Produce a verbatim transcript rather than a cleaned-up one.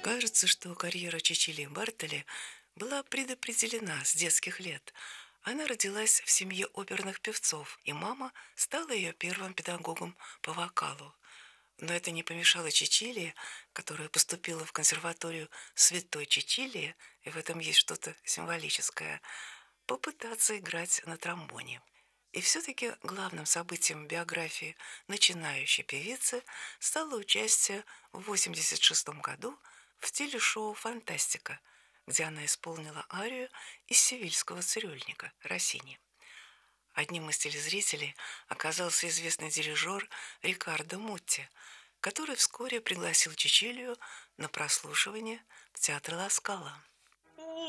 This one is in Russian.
Кажется, что карьера Чичилии Бартоли была предопределена с детских лет. Она родилась в семье оперных певцов, и мама стала ее первым педагогом по вокалу. Но это не помешало Чичилии, которая поступила в консерваторию Святой Чичилии, и в этом есть что-то символическое, попытаться играть на тромбоне. И все-таки главным событием биографии начинающей певицы стало участие в восемьдесят шестом году в телешоу «Фантастика», где она исполнила арию из «Севильского цирюльника» Россини. Одним из телезрителей оказался известный дирижер Рикардо Мутти, который вскоре пригласил Чичилию на прослушивание в театр Ла Скала.